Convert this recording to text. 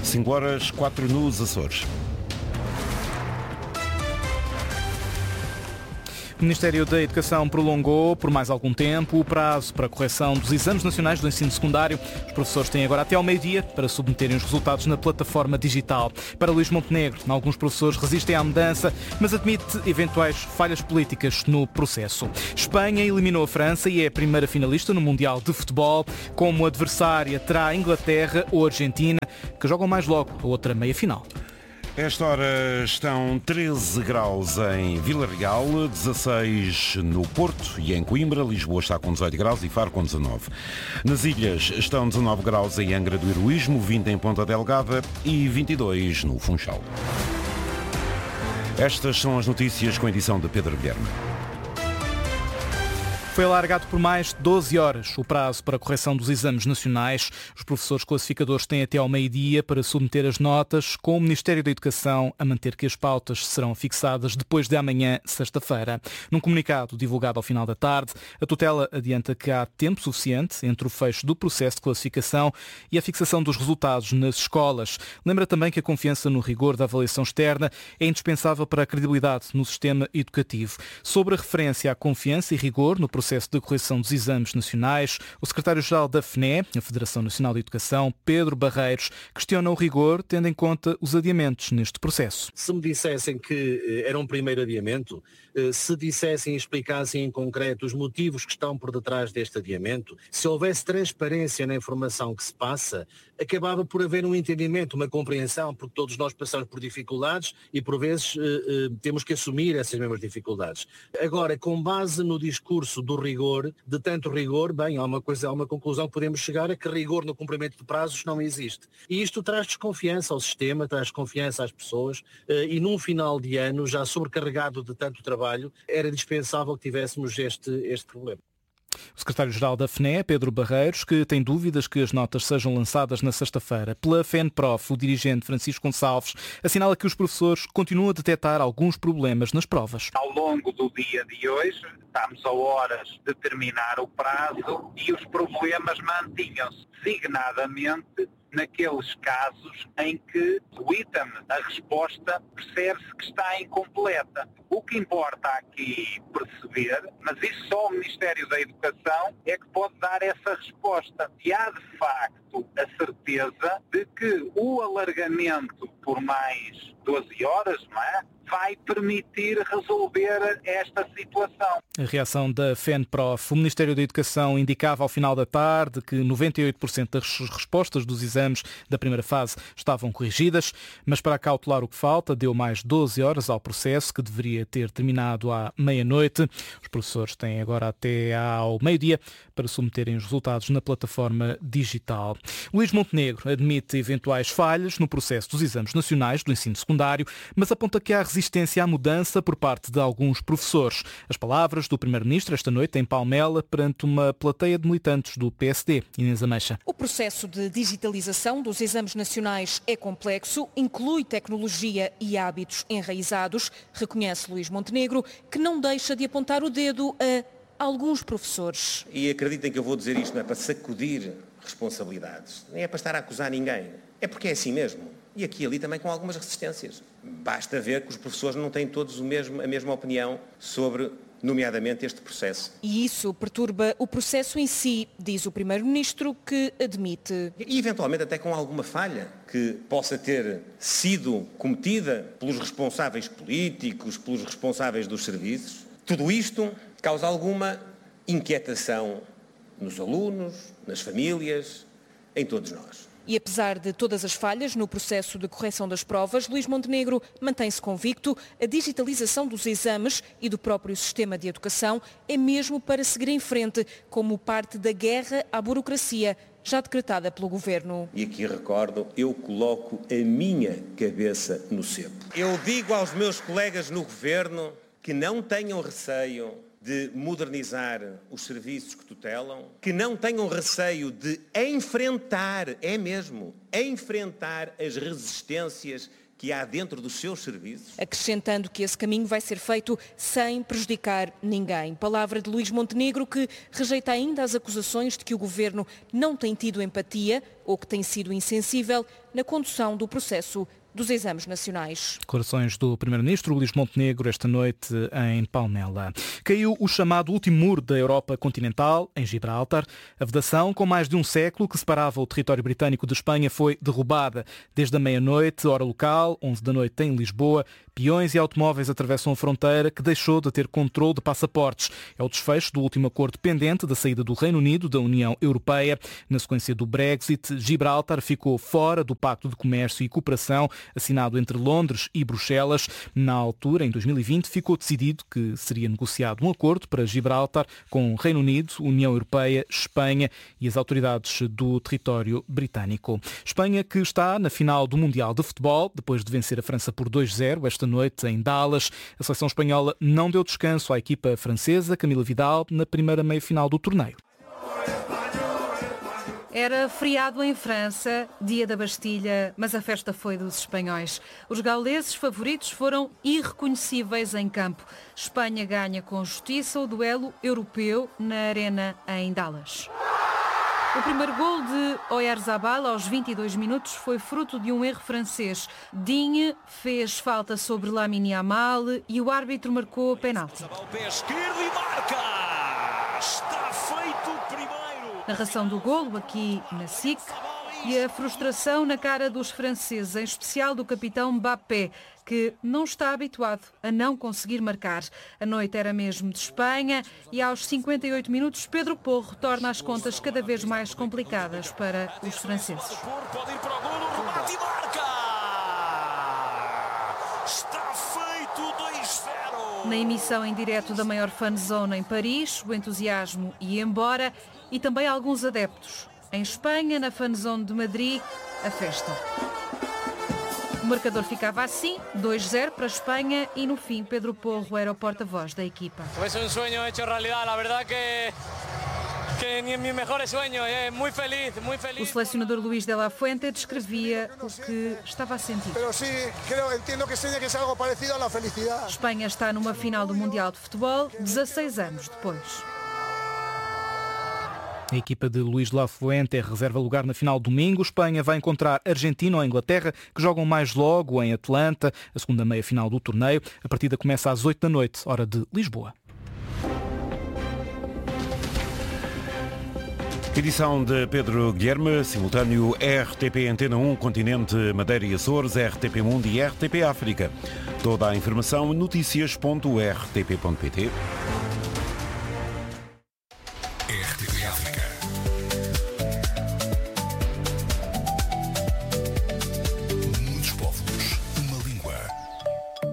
5h04 nos Açores. O Ministério da Educação prolongou por mais algum tempo o prazo para a correção dos exames nacionais do ensino secundário. Os professores têm agora até ao meio-dia para submeterem os resultados na plataforma digital. Para Luís Montenegro, alguns professores resistem à mudança, mas admite eventuais falhas políticas no processo. Espanha eliminou a França e é a primeira finalista no Mundial de Futebol. Como adversária terá a Inglaterra ou a Argentina, que jogam mais logo a outra meia-final. Esta hora estão 13 graus em Vila Real, 16 no Porto e em Coimbra. Lisboa está com 18 graus e Faro com 19. Nas ilhas estão 19 graus em Angra do Heroísmo, 20 em Ponta Delgada e 22 no Funchal. Estas são as notícias com a edição de Pedro Guilherme. Foi alargado por mais de 12 horas o prazo para a correção dos exames nacionais. Os professores classificadores têm até ao meio-dia para submeter as notas, com o Ministério da Educação a manter que as pautas serão fixadas depois de amanhã, sexta-feira. Num comunicado divulgado ao final da tarde, a tutela adianta que há tempo suficiente entre o fecho do processo de classificação e a fixação dos resultados nas escolas. Lembra também que a confiança no rigor da avaliação externa é indispensável para a credibilidade no sistema educativo. Sobre a referência à confiança e rigor no processo de correção dos exames nacionais, o secretário-geral da FNE, a Federação Nacional de Educação, Pedro Barreiros, questiona o rigor, tendo em conta os adiamentos neste processo. Se me dissessem que era um primeiro adiamento, se dissessem e explicassem em concreto os motivos que estão por detrás deste adiamento, se houvesse transparência na informação que se passa, acabava por haver um entendimento, uma compreensão, porque todos nós passamos por dificuldades e por vezes temos que assumir essas mesmas dificuldades. Agora, com base no discurso do rigor, de tanto rigor, bem, há uma conclusão que podemos chegar a que rigor no cumprimento de prazos não existe. E isto traz desconfiança ao sistema, traz desconfiança às pessoas e num final de ano, já sobrecarregado de tanto trabalho, era dispensável que tivéssemos este problema. O secretário-geral da FNE, Pedro Barreiros, que tem dúvidas que as notas sejam lançadas na sexta-feira. Pela FENPROF, o dirigente Francisco Gonçalves assinala que os professores continuam a detectar alguns problemas nas provas. Ao longo do dia de hoje, estamos a horas de terminar o prazo e os problemas mantinham-se, designadamente naqueles casos em que o item da resposta percebe-se que está incompleta. O que importa aqui perceber, mas isso só o Ministério da Educação é que pode dar essa resposta. E há de facto a certeza de que o alargamento por mais 12 horas, não é? Vai permitir resolver esta situação. A reação da FENPROF. O Ministério da Educação indicava ao final da tarde que 98% das respostas dos exames da primeira fase estavam corrigidas, mas para cautelar o que falta, deu mais 12 horas ao processo, que deveria ter terminado à meia-noite. Os professores têm agora até ao meio-dia para submeterem os resultados na plataforma digital. Luís Montenegro admite eventuais falhas no processo dos exames nacionais do ensino secundário, mas aponta que há resistência à mudança por parte de alguns professores. As palavras do Primeiro-Ministro esta noite em Palmela perante uma plateia de militantes do PSD. Inês Ameixa. O processo de digitalização dos exames nacionais é complexo, inclui tecnologia e hábitos enraizados, reconhece Luís Montenegro, que não deixa de apontar o dedo a alguns professores. E acreditem que eu vou dizer isto não é para sacudir responsabilidades, nem é para estar a acusar ninguém, é porque é assim mesmo. E aqui e ali também com algumas resistências. Basta ver que os professores não têm todos a mesma opinião sobre, nomeadamente, este processo. E isso perturba o processo em si, diz o Primeiro-Ministro, que admite. E eventualmente até com alguma falha que possa ter sido cometida pelos responsáveis políticos, pelos responsáveis dos serviços. Tudo isto causa alguma inquietação nos alunos, nas famílias, em todos nós. E apesar de todas as falhas no processo de correção das provas, Luís Montenegro mantém-se convicto. A digitalização dos exames e do próprio sistema de educação é mesmo para seguir em frente, como parte da guerra à burocracia, já decretada pelo Governo. E aqui recordo, eu coloco a minha cabeça no cepo. Eu digo aos meus colegas no Governo que não tenham receio de modernizar os serviços que tutelam, que não tenham receio de enfrentar, enfrentar as resistências que há dentro dos seus serviços. Acrescentando que esse caminho vai ser feito sem prejudicar ninguém. Palavra de Luís Montenegro, que rejeita ainda as acusações de que o governo não tem tido empatia ou que tem sido insensível na condução do processo dos exames nacionais. Declarações do Primeiro-Ministro Luís Montenegro esta noite em Palmela. Caiu o chamado último muro da Europa continental, em Gibraltar. A vedação, com mais de um século, que separava o território britânico de Espanha, foi derrubada. Desde a meia-noite, hora local, 11 da noite em Lisboa, peões e automóveis atravessam a fronteira, que deixou de ter controle de passaportes. É o desfecho do último acordo pendente da saída do Reino Unido da União Europeia. Na sequência do Brexit, Gibraltar ficou fora do Pacto de Comércio e Cooperação assinado entre Londres e Bruxelas. Na altura, em 2020, ficou decidido que seria negociado um acordo para Gibraltar com o Reino Unido, União Europeia, Espanha e as autoridades do território britânico. Espanha que está na final do Mundial de Futebol, depois de vencer a França por 2-0 esta noite em Dallas. A seleção espanhola não deu descanso à equipa francesa, Camila Vidal, na primeira meia-final do torneio. Era feriado em França, dia da Bastilha, mas a festa foi dos espanhóis. Os gauleses favoritos foram irreconhecíveis em campo. Espanha ganha com justiça o duelo europeu na Arena em Dallas. O primeiro gol de Oyarzabal aos 22 minutos foi fruto de um erro francês. Digne fez falta sobre Lamine Yamal e o árbitro marcou penalti. Narração do golo aqui na SIC e a frustração na cara dos franceses, em especial do capitão Mbappé, que não está habituado a não conseguir marcar. A noite era mesmo de Espanha e aos 58 minutos Pedro Porro torna as contas cada vez mais complicadas para os franceses. Pode ir para o golo, remate e marca! Está feito 2-0! Na emissão em direto da maior fanzone em Paris, o entusiasmo ia embora e também alguns adeptos. Em Espanha, na fanzone de Madrid, a festa. O marcador ficava assim, 2-0 para a Espanha e no fim Pedro Porro era o porta-voz da equipa. É um sonho hecho realidade, a verdade que nem meus melhores sonhos, é muito feliz, muito feliz. O selecionador Luís de la Fuente descrevia o que estava a sentir. Espanha está numa final do Mundial de Futebol 16 anos depois. A equipa de Luís de la Fuente reserva lugar na final domingo. Espanha vai encontrar Argentina ou Inglaterra, que jogam mais logo em Atlanta, a segunda meia-final do torneio. A partida começa às 8 da noite, hora de Lisboa. Edição de Pedro Guilherme, simultâneo RTP Antena 1, Continente, Madeira e Açores, RTP Mundo e RTP África. Toda a informação, notícias.rtp.pt.